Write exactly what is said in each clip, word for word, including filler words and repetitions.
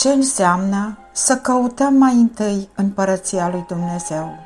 Ce înseamnă să căutăm mai întâi împărăția lui Dumnezeu?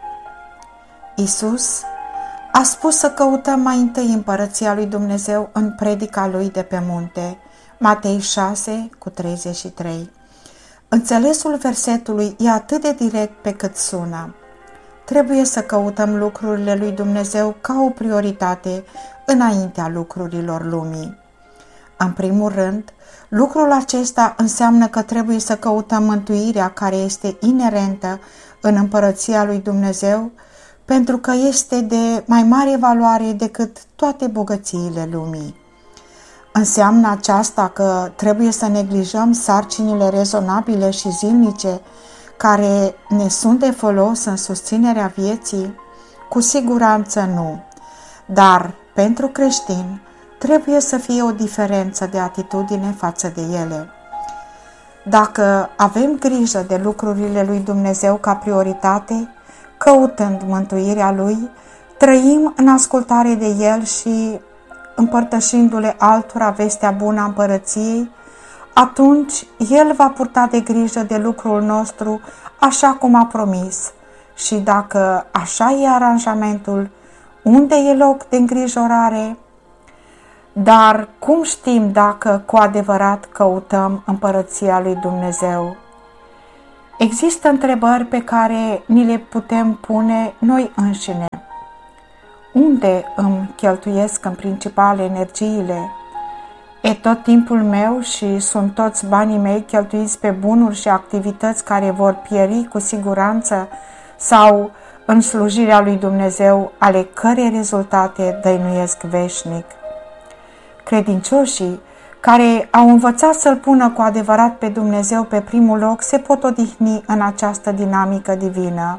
Iisus a spus să căutăm mai întâi împărăția lui Dumnezeu în predica lui de pe munte, Matei șase cu treizeci și trei. Înțelesul versetului e atât de direct pe cât sună. Trebuie să căutăm lucrurile lui Dumnezeu ca o prioritate înaintea lucrurilor lumii. În primul rând, lucrul acesta înseamnă că trebuie să căutăm mântuirea care este inerentă în împărăția lui Dumnezeu, pentru că este de mai mare valoare decât toate bogățiile lumii. Înseamnă aceasta că trebuie să neglijăm sarcinile rezonabile și zilnice care ne sunt de folos în susținerea vieții? Cu siguranță nu. Dar, pentru creștin, trebuie să fie o diferență de atitudine față de ele. Dacă avem grijă de lucrurile lui Dumnezeu ca prioritate, căutând mântuirea Lui, trăim în ascultare de El și împărtășindu-le altora vestea bună a împărăției, atunci El va purta de grijă de lucrul nostru așa cum a promis. Și dacă așa e aranjamentul, unde e loc de îngrijorare? Dar cum știm dacă cu adevărat căutăm împărăția lui Dumnezeu? Există întrebări pe care ni le putem pune noi înșine. Unde îmi cheltuiesc în principal energiile? E tot timpul meu și sunt toți banii mei cheltuiți pe bunuri și activități care vor pieri cu siguranță sau în slujirea lui Dumnezeu, ale cărei rezultate dăinuiesc veșnic? Credincioșii care au învățat să-L pună cu adevărat pe Dumnezeu pe primul loc se pot odihni în această dinamică divină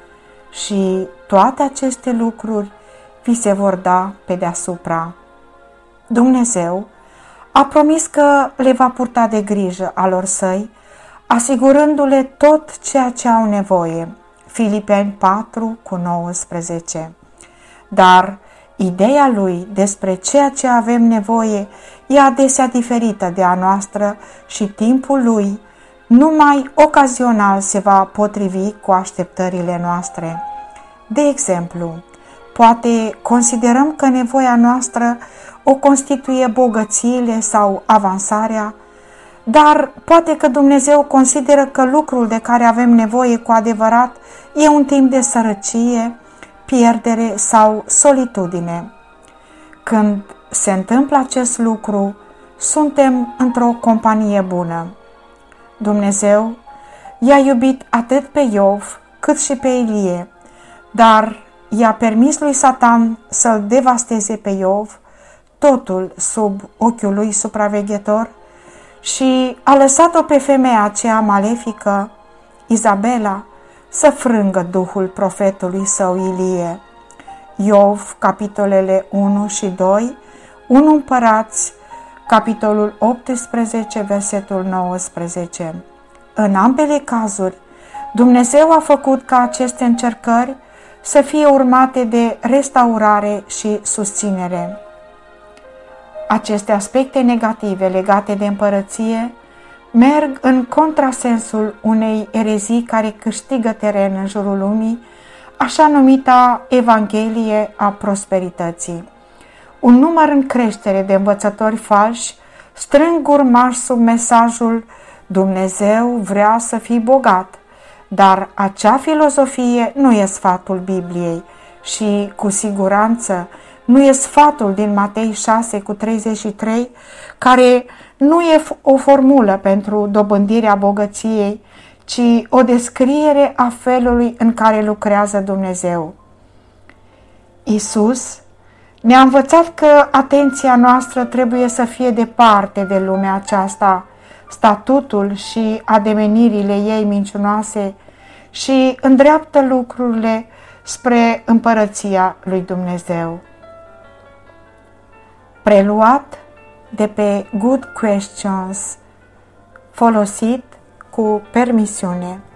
și toate aceste lucruri vi se vor da pe deasupra. Dumnezeu a promis că le va purta de grijă alor săi, asigurându-le tot ceea ce au nevoie. Filipeni patru cu nouăsprezece. Dar ideea lui despre ceea ce avem nevoie e adesea diferită de a noastră și timpul lui numai ocazional se va potrivi cu așteptările noastre. De exemplu, poate considerăm că nevoia noastră o constituie bogățiile sau avansarea, dar poate că Dumnezeu consideră că lucrul de care avem nevoie cu adevărat e un timp de sărăcie, pierdere sau solitudine. Când se întâmplă acest lucru, suntem într-o companie bună. Dumnezeu i-a iubit atât pe Iov cât și pe Ilie, dar i-a permis lui Satan să-l devasteze pe Iov, totul sub ochiul lui supraveghetor, și a lăsat-o pe femeia aceea malefică, Izabela, să frângă duhul profetului său Ilie. Iov, capitolele unu și doi, unu Împărați, capitolul optsprezece, versetul nouăsprezece. În ambele cazuri, Dumnezeu a făcut ca aceste încercări să fie urmate de restaurare și susținere. Aceste aspecte negative legate de împărăție merg în contrasensul unei erezii care câștigă teren în jurul lumii, așa numita Evanghelie a prosperității. Un număr în creștere de învățători falși strâng urmași sub mesajul Dumnezeu vrea să fii bogat, dar acea filozofie nu e sfatul Bibliei și, cu siguranță, nu e sfatul din Matei șase cu treizeci și trei, care nu e o formulă pentru dobândirea bogăției, ci o descriere a felului în care lucrează Dumnezeu. Iisus ne-a învățat că atenția noastră trebuie să fie departe de lumea aceasta, statutul și ademenirile ei mincinoase, și îndreaptă lucrurile spre împărăția lui Dumnezeu. Preluat de pe Good Questions, folosit cu permisiune.